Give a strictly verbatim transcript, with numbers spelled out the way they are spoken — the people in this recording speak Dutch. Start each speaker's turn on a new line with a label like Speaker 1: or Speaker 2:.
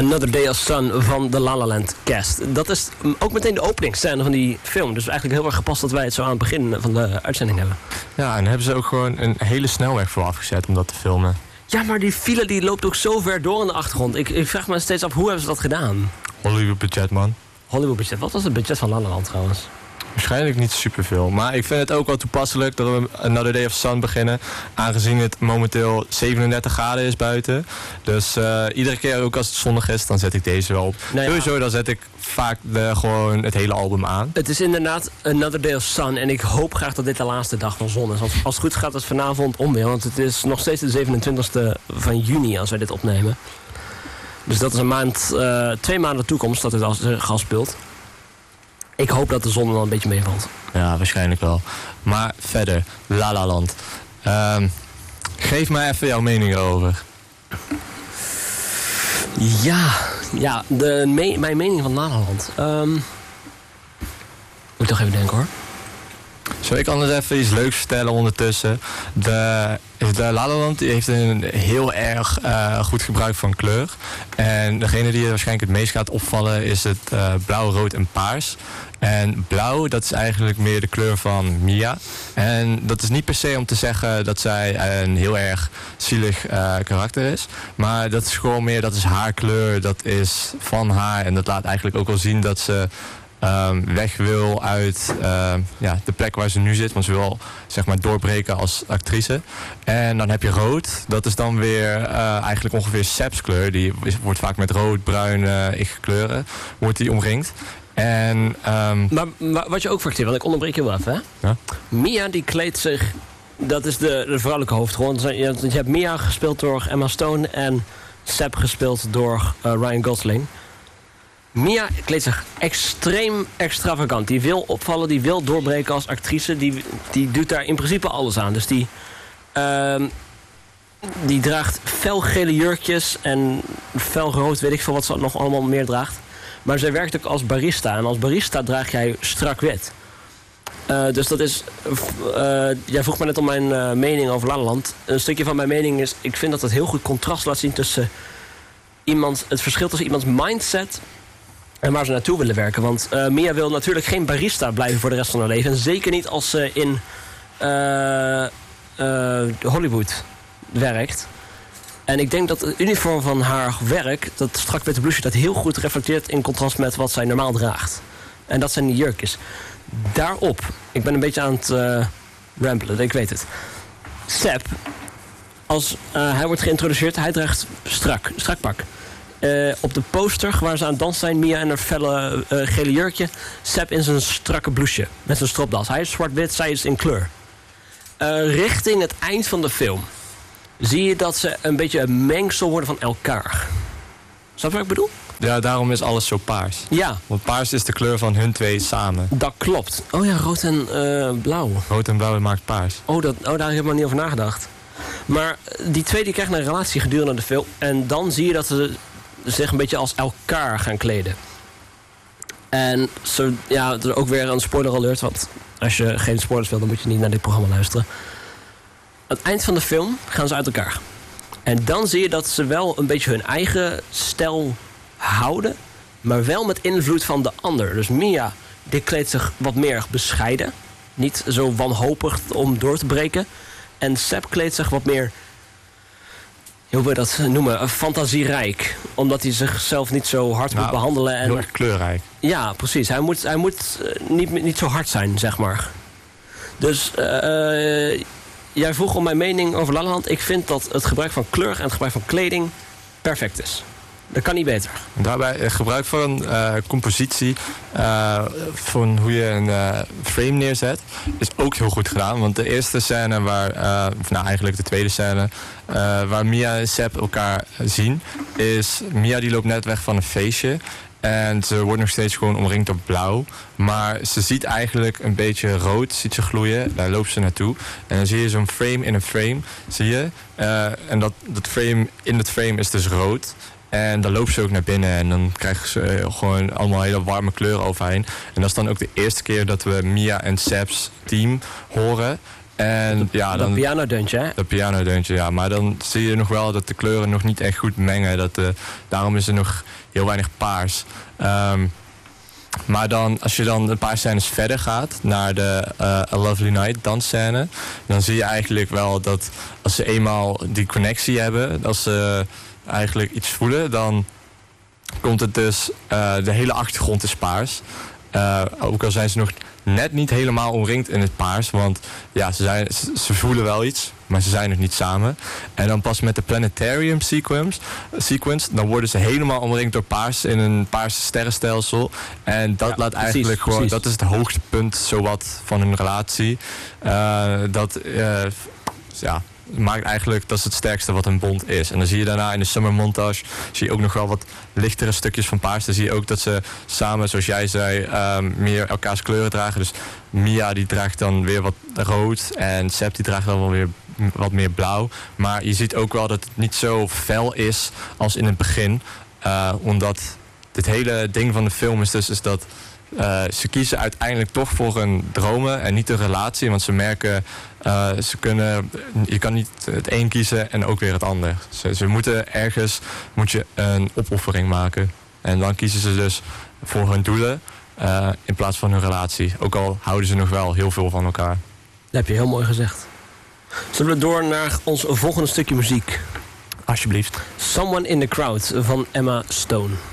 Speaker 1: Another Day of Sun van de La La Land cast. Dat is ook meteen de openingsscène van die film. Dus eigenlijk heel erg gepast dat wij het zo aan het begin van de uitzending hebben.
Speaker 2: Ja, en hebben ze ook gewoon een hele snelweg voor afgezet om dat te filmen.
Speaker 1: Ja, maar die file die loopt ook zo ver door in de achtergrond. Ik, ik vraag me steeds af, hoe hebben ze dat gedaan?
Speaker 2: Hollywood budget, man.
Speaker 1: Hollywood budget. Wat was het budget van La La Land trouwens?
Speaker 2: Waarschijnlijk niet superveel. Maar ik vind het ook wel toepasselijk dat we Another Day of Sun beginnen. Aangezien het momenteel zevenendertig graden is buiten. Dus uh, iedere keer ook als het zonnig is, dan zet ik deze wel op. Nou ja. Sowieso, dan zet ik vaak de, gewoon het hele album aan.
Speaker 1: Het is inderdaad Another Day of Sun. En ik hoop graag dat dit de laatste dag van zon is. Want als het goed gaat het vanavond onweer. Want het is nog steeds de zevenentwintigste van juni als wij dit opnemen. Dus dat is een maand, uh, twee maanden toekomst dat dit al gas speelt. Ik hoop dat de zon er dan een beetje meevalt.
Speaker 2: Ja, waarschijnlijk wel. Maar verder, La La Land. Um, geef mij even jouw mening erover.
Speaker 1: Ja, ja de me- mijn mening van La La Land. Um, moet ik toch even denken hoor.
Speaker 2: Zal ik anders even iets leuks vertellen ondertussen? De, de La La Land heeft een heel erg uh, goed gebruik van kleur. En degene die er waarschijnlijk het meest gaat opvallen is het uh, blauw, rood en paars. En blauw, dat is eigenlijk meer de kleur van Mia. En dat is niet per se om te zeggen dat zij een heel erg zielig uh, karakter is. Maar dat is gewoon meer, dat is haar kleur, dat is van haar. En dat laat eigenlijk ook wel zien dat ze Um, weg wil uit uh, ja, de plek waar ze nu zit. Want ze wil zeg maar doorbreken als actrice. En dan heb je rood. Dat is dan weer uh, eigenlijk ongeveer Seb's kleur. Die is, wordt vaak met rood, bruin, uh, kleuren wordt die omringd. En, um...
Speaker 1: maar, maar wat je ook vergeet, want ik onderbreek je wel even. Hè?
Speaker 2: Ja?
Speaker 1: Mia die kleedt zich... Dat is de, de vrouwelijke hoofdrol. Je, je hebt Mia gespeeld door Emma Stone en Seb gespeeld door uh, Ryan Gosling. Mia kleedt zich extreem extravagant. Die wil opvallen, die wil doorbreken als actrice. Die, die doet daar in principe alles aan. Dus die, uh, die draagt felgele jurkjes en felrood, weet ik veel wat ze nog allemaal meer draagt. Maar zij werkt ook als barista. En als barista draag jij strak wit. Uh, dus dat is... Uh, jij vroeg me net om mijn uh, mening over La La Land. Een stukje van mijn mening is... Ik vind dat het heel goed contrast laat zien tussen iemand... Het verschil tussen iemands mindset en waar ze naartoe willen werken. Want uh, Mia wil natuurlijk geen barista blijven voor de rest van haar leven. En zeker niet als ze in uh, uh, Hollywood werkt. En ik denk dat het uniform van haar werk, dat strak witte blouseje, dat heel goed reflecteert in contrast met wat zij normaal draagt. En dat zijn die jurkjes. Daarop, ik ben een beetje aan het uh, rampelen, ik weet het. Seb, als uh, hij wordt geïntroduceerd, hij draagt strak, strak pak. Uh, op de poster waar ze aan het dansen zijn, Mia in haar felle uh, gele jurkje, Seb in zijn strakke blouseje met zijn stropdas. Hij is zwart-wit, zij is in kleur. Uh, richting het eind van de film zie je dat ze een beetje een mengsel worden van elkaar. Snap je wat ik bedoel?
Speaker 2: Ja, daarom is alles zo paars.
Speaker 1: Ja.
Speaker 2: Want paars is de kleur van hun twee samen.
Speaker 1: Dat klopt. Oh ja, rood en uh, blauw.
Speaker 2: Rood en blauw maakt paars.
Speaker 1: Oh, dat, oh, daar heb ik maar niet over nagedacht. Maar die twee die krijgen een relatie gedurende de film. En dan zie je dat ze zich een beetje als elkaar gaan kleden. En zo, ja, er is ook weer een spoiler alert. Want als je geen spoilers wil, dan moet je niet naar dit programma luisteren. Aan het eind van de film gaan ze uit elkaar. En dan zie je dat ze wel een beetje hun eigen stijl houden, maar wel met invloed van de ander. Dus Mia, die kleedt zich wat meer bescheiden. Niet zo wanhopig om door te breken. En Seb kleedt zich wat meer, hoe wil je dat noemen, fantasierijk. Omdat hij zichzelf niet zo hard nou, moet behandelen. En
Speaker 2: heel erg kleurrijk.
Speaker 1: Ja, precies. Hij moet, hij moet niet, niet zo hard zijn, zeg maar. Dus uh, jij vroeg om mijn mening over La La Land. Ik vind dat het gebruik van kleur en het gebruik van kleding perfect is. Dat kan niet beter.
Speaker 2: Daarbij het gebruik van uh, compositie, uh, van hoe je een uh, frame neerzet, is ook heel goed gedaan. Want de eerste scène waar, uh, of nou eigenlijk de tweede scène, uh, waar Mia en Seb elkaar zien, is Mia die loopt net weg van een feestje. En ze wordt nog steeds gewoon omringd door blauw. Maar ze ziet eigenlijk een beetje rood, ziet ze gloeien. Daar loopt ze naartoe. En dan zie je zo'n frame in een frame, zie je. Uh, en dat, dat frame in het frame is dus rood. En dan loopt ze ook naar binnen en dan krijgen ze gewoon allemaal hele warme kleuren overheen. En dat is dan ook de eerste keer dat we Mia en Seb's team horen. En ja, dan...
Speaker 1: Dat pianodeuntje, hè?
Speaker 2: Dat pianodeuntje, ja. Maar dan zie je nog wel dat de kleuren nog niet echt goed mengen. Dat, uh, daarom is er nog heel weinig paars. Um, maar dan, als je dan een paar scènes verder gaat naar de uh, A Lovely Night dansscène, dan zie je eigenlijk wel dat als ze eenmaal die connectie hebben, als ze eigenlijk iets voelen, dan komt het dus, uh, de hele achtergrond is paars. Uh, ook al zijn ze nog net niet helemaal omringd in het paars, want ja, ze, zijn, ze, ze voelen wel iets, maar ze zijn nog niet samen. En dan pas met de Planetarium sequence, sequence dan worden ze helemaal omringd door paars in een paarse sterrenstelsel. En dat ja, laat precies, eigenlijk gewoon, precies. Dat is het hoogtepunt zowat van hun relatie. Uh, dat, uh, ja... maakt eigenlijk, dat is het sterkste wat een bond is. En dan zie je daarna in de summer montage, zie je ook nog wel wat lichtere stukjes van paars. Dan zie je ook dat ze samen, zoals jij zei, um, meer elkaars kleuren dragen. Dus Mia die draagt dan weer wat rood en Seb die draagt dan wel weer wat meer blauw. Maar je ziet ook wel dat het niet zo fel is als in het begin. Uh, omdat dit hele ding van de film is dus is dat Uh, ze kiezen uiteindelijk toch voor hun dromen en niet de relatie. Want ze merken, uh, ze kunnen, je kan niet het een kiezen en ook weer het ander. Ze, ze moeten ergens, moet je een opoffering maken. En dan kiezen ze dus voor hun doelen uh, in plaats van hun relatie. Ook al houden ze nog wel heel veel van elkaar.
Speaker 1: Dat heb je heel mooi gezegd. Zullen we door naar ons volgende stukje muziek?
Speaker 2: Alsjeblieft.
Speaker 1: Someone in the Crowd van Emma Stone.